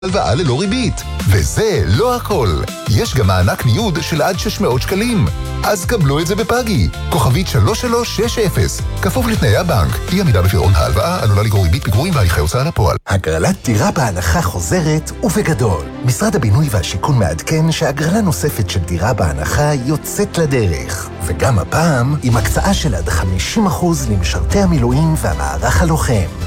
הלוואה ללא ריבית. וזה לא הכל. יש גם מענק ניוד של עד 600 שקלים. אז קבלו את זה בפאגי. כוכבית 3360. כפוף לתנאי הבנק. אי עמידה בפירעון ההלוואה עלולה לגרור ריבית פיגורים והליכי הוצאה לפועל. הגרלת דירה בהנחה חוזרת ובגדול. משרד הבינוי והשיכון מעדכן שהגרלה נוספת של דירה בהנחה יוצאת לדרך. וגם הפעם עם הקצאה של עד 50% למשרתי המילואים והמערך הלוחם.